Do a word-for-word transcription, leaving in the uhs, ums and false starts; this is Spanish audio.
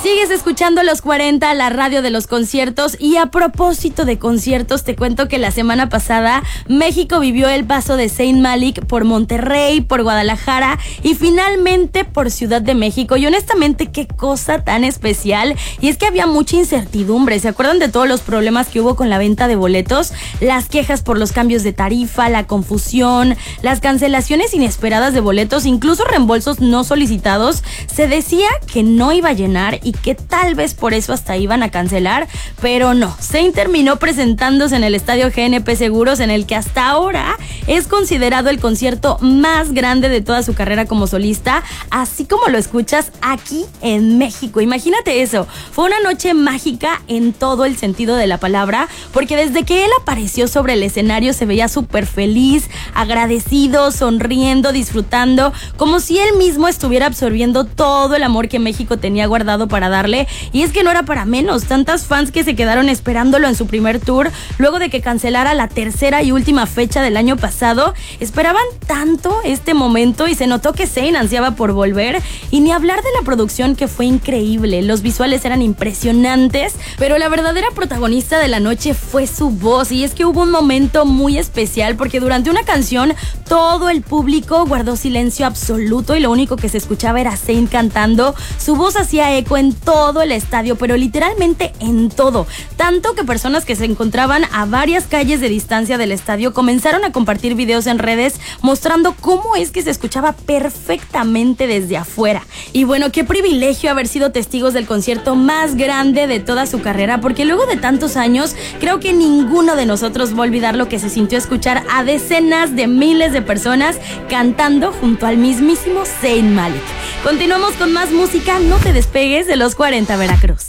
Sigues escuchando Los cuarenta, la radio de los conciertos. Y a propósito de conciertos, te cuento que la semana pasada México vivió el paso de Zayn Malik por Monterrey, por Guadalajara y finalmente por Ciudad de México. Y honestamente, qué cosa tan especial. Y es que había mucha incertidumbre. ¿Se acuerdan de todos los problemas que hubo con la venta de boletos? Las quejas por los cambios de tarifa, la confusión, las cancelaciones inesperadas de boletos, incluso reembolsos no solicitados. Se decía que no iba a llenar y que tal vez por eso hasta iban a cancelar, pero no. Zayn terminó presentándose en el estadio G N P Seguros, en el que hasta ahora es considerado el concierto más grande de toda su carrera como solista, así como lo escuchas, aquí en México. Imagínate eso, fue una noche mágica en todo el sentido de la palabra, porque desde que él apareció sobre el escenario se veía súper feliz, agradecido, sonriendo, disfrutando, como si él mismo estuviera absorbiendo todo el amor que México tenía guardado para darle. Y es que no era para menos, tantas fans que se quedaron esperándolo en su primer tour, luego de que cancelara la tercera y última fecha del año pasado, esperaban tanto este momento y se notó que Zayn ansiaba por volver. Y ni hablar de la producción, que fue increíble, los visuales eran impresionantes, pero la verdadera protagonista de la noche fue su voz. Y es que hubo un momento muy especial porque durante una canción todo el público guardó silencio absoluto y lo único que se escuchaba era Zayn cantando. Su voz hacía eco en todo el estadio, pero literalmente en todo, tanto que personas que se encontraban a varias calles de distancia del estadio comenzaron a compartir videos en redes mostrando cómo es que se escuchaba perfectamente desde afuera. Y bueno, qué privilegio haber sido testigos del concierto más grande de toda su carrera, porque luego de tantos años creo que ninguno de nosotros va a olvidar lo que se sintió escuchar a decenas de miles de personas cantando junto al mismísimo Zayn Malik. Continuamos con más música, no te despegues de Los cuarenta Veracruz.